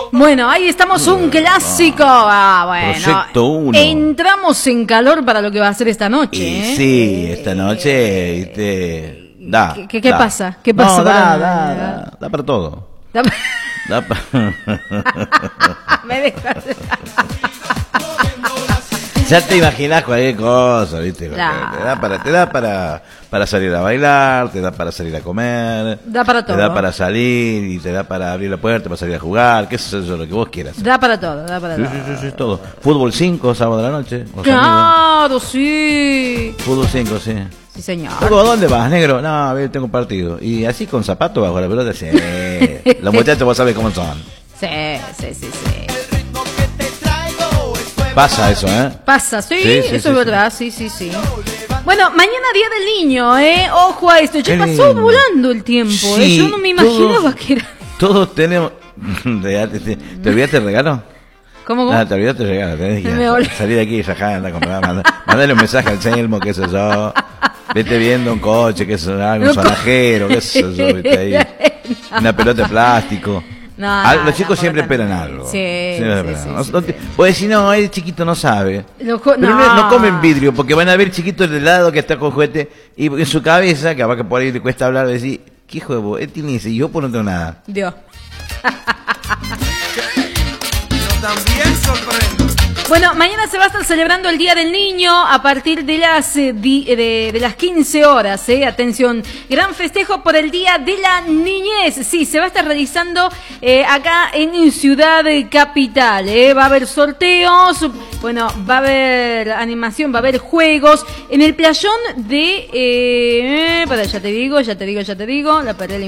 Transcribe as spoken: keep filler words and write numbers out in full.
Bueno, ahí estamos, un clásico. Ah, bueno. Proyecto uno. Entramos en calor para lo que va a ser esta noche. Y ¿eh? sí, esta noche este, da. ¿Qué, qué, qué da. pasa? ¿Qué pasa? No, para... da, da, da, da para todo. Da... Da pa... Me dejas. Ya te imaginas cualquier cosa, ¿viste? Claro. Te da para, te da para, para salir a bailar, te da para salir a comer, Da para todo. te da para salir y te da para abrir la puerta, para salir a jugar, qué sé yo, lo que vos quieras. Da para todo, da para Sí, todo. sí, sí, sí, todo. Fútbol cinco, sábado de la noche. los Claro, amigos. sí. Fútbol cinco, sí. Sí, señor. Luego, ¿a dónde vas, negro? No, a ver, tengo partido. Y así con zapatos bajo la pelota, sí. Los muchachos vos sabés cómo son. Sí, sí, sí, sí. Pasa eso, ¿eh? Pasa, sí, Sí, sí, eso sí, es sí. verdad, sí, sí, sí. Bueno, mañana Día del Niño, ¿eh? Ojo a esto, ya Qué pasó lindo. volando el tiempo, ¿eh? Sí, Yo no me imaginaba todos- que era... Todos tenemos... ¿Te, te, te olvidaste el regalo? ¿Cómo, cómo? Ah, te olvidaste el regalo. Tenés que Me olvidé. salir de aquí y rajá, anda a comprar. Manda, mandale un mensaje al Selmo, qué sé yo. Vete viendo un coche, qué sé yo, un No, sonajero, qué sé yo, viste ahí. Una pelota de plástico. No, Al- no, los chicos no, siempre por esperan tanto. algo. Sí, Siempre sí, esperan sí, algo. sí, No sí. te- Vos decís, no, el chiquito no sabe. Lo jo- Pero no. no, no comen vidrio, porque van a ver chiquitos del lado que está con juguete y en su cabeza, capaz que por ahí le cuesta hablar, decir, ¿qué hijo de vos? Él tiene ese y yo pues no tengo nada. Dios. Yo también sorprendo. Bueno, mañana se va a estar celebrando el Día del Niño a partir de las eh, di- de, de las quince horas, eh. Atención, gran festejo por el Día de la Niñez. Sí, se va a estar realizando eh, acá en Ciudad Capital, eh. Va a haber sorteos, bueno, va a haber animación, va a haber juegos en el playón de eh, para ya te digo, ya te digo, ya te digo, la perdí la